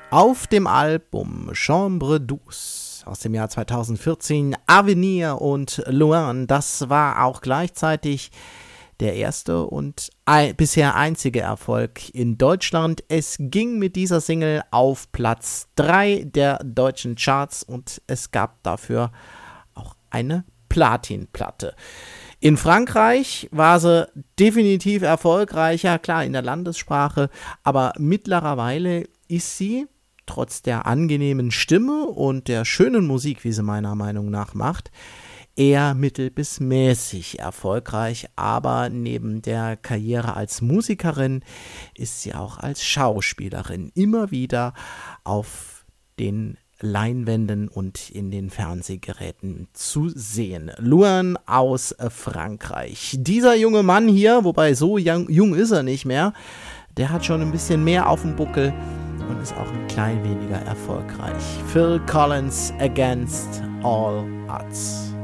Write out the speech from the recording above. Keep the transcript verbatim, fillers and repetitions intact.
Auf dem Album Chambre douce aus dem Jahr zweitausendvierzehn, Avenir und Loin, das war auch gleichzeitig der erste und ein, bisher einzige Erfolg in Deutschland. Es ging mit dieser Single auf Platz drei der deutschen Charts und es gab dafür auch eine Platinplatte. In Frankreich war sie definitiv erfolgreicher, klar in der Landessprache, aber mittlerweile ist sie trotz der angenehmen Stimme und der schönen Musik, wie sie meiner Meinung nach macht, eher mittel- bis mäßig erfolgreich, aber neben der Karriere als Musikerin ist sie auch als Schauspielerin immer wieder auf den Leinwänden und in den Fernsehgeräten zu sehen. Loin aus Frankreich. Dieser junge Mann hier, wobei so jung, jung ist er nicht mehr, der hat schon ein bisschen mehr auf dem Buckel und ist auch ein klein weniger erfolgreich. Phil Collins, Against All Odds.